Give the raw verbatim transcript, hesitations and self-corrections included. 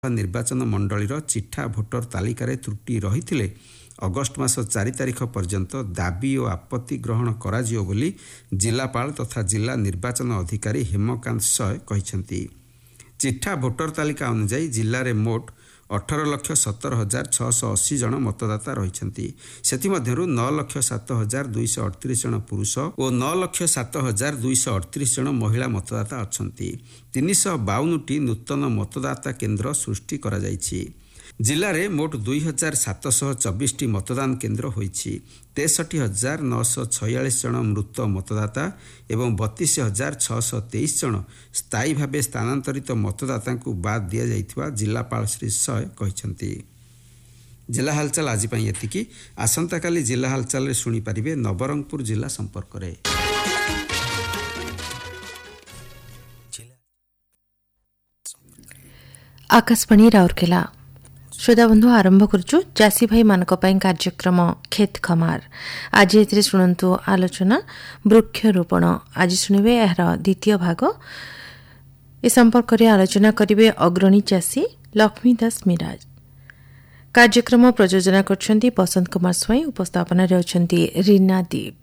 ନିର୍ବାଚନ ମଣ୍ଡଳୀର ଚିଠା ଭୋଟର ତାଲିକାରେ ତ୍ରୁଟି ରହିଥିଲେ ଅଗଷ୍ଟ ମାସ ଚାରି ତାରିଖ ପର୍ଯ୍ୟନ୍ତ ଦାବି ଓ ଆପତ୍ତି ଗ୍ରହଣ କରାଯିବ ବୋଲି ଜିଲ୍ଲାପାଳ ତଥା ଜିଲ୍ଲା ନିର୍ବାଚନ ଅଧିକାରୀ ହେମକାନ୍ତ ସୟ କହିଛନ୍ତି। ଚିଠା ଭୋଟର ତାଲିକା ଅନୁଯାୟୀ ଜିଲ୍ଲାରେ ମୋଟ ଅଠର ଲକ୍ଷ ସତର ହଜାର ଛଅଶହ ଅଶୀ ଜଣ ମତଦାତା ରହିଛନ୍ତି। ସେଥିମଧ୍ୟରୁ ନଅ ଲକ୍ଷ ସାତ ହଜାର ଦୁଇଶହ ଅଠତିରିଶ ଜଣ ପୁରୁଷ ଓ ନଅ ଲକ୍ଷ ସାତ ହଜାର ଦୁଇଶହ ଅଠତିରିଶ ଜଣ ମହିଳା ମତଦାତା ଅଛନ୍ତି। ତିନିଶହ ବାଉନଟି ନୂତନ ମତଦାତା କେନ୍ଦ୍ର ସୃଷ୍ଟି କରାଯାଇଛି। ଜିଲ୍ଲାରେ ମୋଟ ଦୁଇ ହଜାର ସାତଶହ ଚବିଶଟି ମତଦାନ କେନ୍ଦ୍ର ହୋଇଛି। ତେଷଠି ହଜାର ନଅଶହ ଛୟାଳିଶ ଜଣ ମୃତ ମତଦାତା ଏବଂ ବତିଶ ହଜାର ଛଅଶହ ତେଇଶ ଜଣ ସ୍ଥାୟୀ ଭାବେ ସ୍ଥାନାନ୍ତରିତ ମତଦାତାଙ୍କୁ ବାଦ୍ ଦିଆଯାଇଥିବା ଜିଲ୍ଲାପାଳ ଶ୍ରୀ ସୟ କହିଛନ୍ତି। ଜିଲ୍ଲା ହାଲଚାଲ ଆଜି ପାଇଁ ଏତିକି। ଆସନ୍ତାକାଲି ଜିଲ୍ଲା ହାଲଚାଲରେ ଶୁଣିପାରିବେ ନବରଙ୍ଗପୁର ଜିଲ୍ଲା ସମ୍ପର୍କରେ। ଆକାଶବାଣୀ ରାଉରକେଲା। ଶ୍ରୋତାବନ୍ଧୁ ଆରମ୍ଭ କରୁଛୁ ଚାଷୀ ଭାଇମାନଙ୍କ ପାଇଁ କାର୍ଯ୍ୟକ୍ରମ କ୍ଷେତ ଖମାର। ଆଜି ଏଥିରେ ଶୁଣନ୍ତୁ ଆଲୋଚନା ବୃକ୍ଷରୋପଣ। ଆଜି ଶୁଣିବେ ଏହାର ଦ୍ୱିତୀୟ ଭାଗ। ଏ ସମ୍ପର୍କରେ ଆଲୋଚନା କରିବେ ଅଗ୍ରଣୀ ଚାଷୀ ଲକ୍ଷ୍ମୀ ଦାସ ମିରାଜ। କାର୍ଯ୍ୟକ୍ରମ ପ୍ରଯୋଜନା କରିଛନ୍ତି ବସନ୍ତ କୁମାର ସ୍ୱାଇଁ। ଉପସ୍ଥାପନାରେ ଅଛନ୍ତି ରୀନା ଦୀପ।